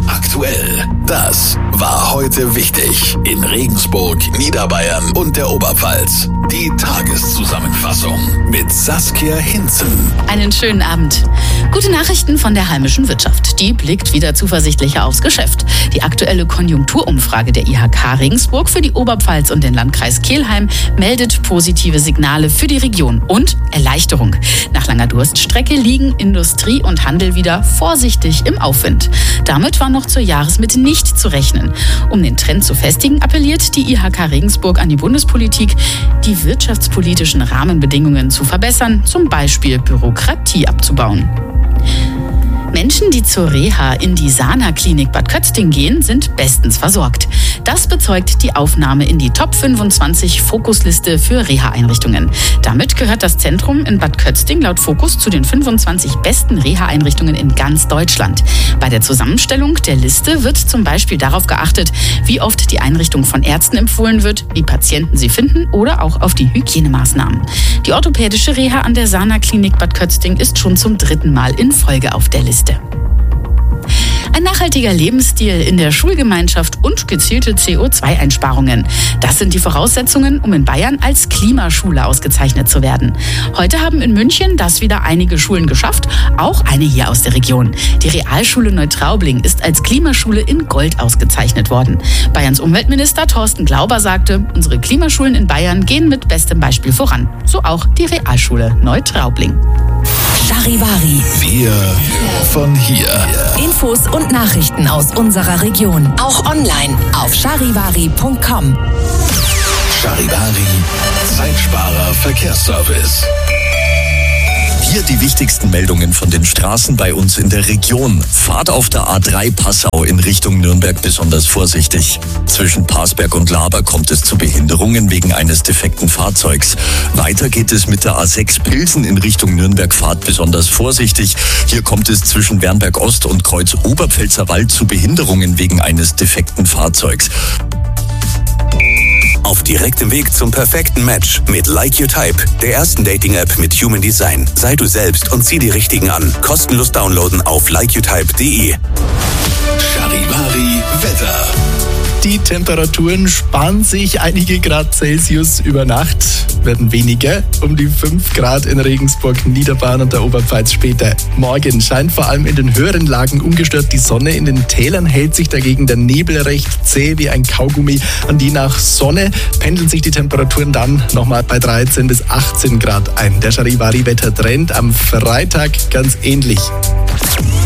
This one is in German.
Aktuell. Das war heute wichtig in Regensburg, Niederbayern und der Oberpfalz. Die Tageszusammenfassung mit Saskia Hinzen. Einen schönen Abend. Gute Nachrichten von der heimischen Wirtschaft. Die blickt wieder zuversichtlicher aufs Geschäft. Die aktuelle Konjunkturumfrage der IHK Regensburg für die Oberpfalz und den Landkreis Kelheim meldet positive Signale für die Region und Erleichterung. Nach langer Durststrecke liegen Industrie und Handel wieder vorsichtig im Aufwind. Damit war noch zur Jahresmitte nicht zu rechnen. Um den Trend zu festigen, appelliert die IHK Regensburg an die Bundespolitik, die wirtschaftspolitischen Rahmenbedingungen zu verbessern, zum Beispiel Bürokratie abzubauen. Menschen, die zur Reha in die Sana-Klinik Bad Kötzting gehen, sind bestens versorgt. Das bezeugt die Aufnahme in die Top 25 Fokusliste für Reha-Einrichtungen. Damit gehört das Zentrum in Bad Kötzting laut Fokus zu den 25 besten Reha-Einrichtungen in ganz Deutschland. Bei der Zusammenstellung der Liste wird zum Beispiel darauf geachtet, wie oft die Einrichtung von Ärzten empfohlen wird, wie Patienten sie finden oder auch auf die Hygienemaßnahmen. Die orthopädische Reha an der Sana-Klinik Bad Kötzting ist schon zum 3. Mal in Folge auf der Liste. Ein nachhaltiger Lebensstil in der Schulgemeinschaft und gezielte CO2-Einsparungen. Das sind die Voraussetzungen, um in Bayern als Klimaschule ausgezeichnet zu werden. Heute haben in München das wieder einige Schulen geschafft, auch eine hier aus der Region. Die Realschule Neutraubling ist als Klimaschule in Gold ausgezeichnet worden. Bayerns Umweltminister Thorsten Glauber sagte, unsere Klimaschulen in Bayern gehen mit bestem Beispiel voran. So auch die Realschule Neutraubling. Charivari. Wir von hier. Infos und Nachrichten aus unserer Region. Auch online auf charivari.com. Charivari, Zeitsparer Verkehrsservice. Hier die wichtigsten Meldungen von den Straßen bei uns in der Region. Fahrt auf der A3 Passau in Richtung Nürnberg besonders vorsichtig. Zwischen Parsberg und Laber kommt es zu Behinderungen wegen eines defekten Fahrzeugs. Weiter geht es mit der A6 Pilsen in Richtung Nürnberg. Fahrt besonders vorsichtig. Hier kommt es zwischen Wernberg Ost und Kreuz Oberpfälzer Wald zu Behinderungen wegen eines defekten Fahrzeugs. Auf direktem Weg zum perfekten Match mit Like Your Type, der ersten Dating-App mit Human Design. Sei du selbst und zieh die Richtigen an. Kostenlos downloaden auf likeyourtype.de. Charivari Wetter. Die Temperaturen sparen sich einige Grad Celsius über Nacht, werden weniger, um die 5 Grad in Regensburg, Niederbayern und der Oberpfalz später. Morgen scheint vor allem in den höheren Lagen ungestört die Sonne, in den Tälern hält sich dagegen der Nebel recht zäh wie ein Kaugummi. Und je nach Sonne pendeln sich die Temperaturen dann nochmal bei 13 bis 18 Grad ein. Der Charivari-Wettertrend am Freitag ganz ähnlich.